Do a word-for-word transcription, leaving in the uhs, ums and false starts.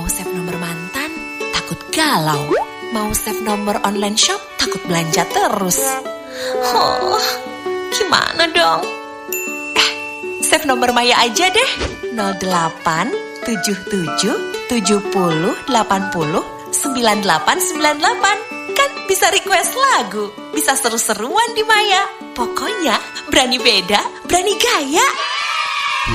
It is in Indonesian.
Mau save nomor mantan, takut galau. Mau save nomor online shop, takut belanja terus. Oh, gimana dong? Eh, save nomor Maya aja deh. nol delapan tujuh tujuh tujuh nol delapan nol sembilan delapan sembilan delapan. Kan bisa request lagu, bisa seru-seruan di Maya. Pokoknya berani beda, berani gaya.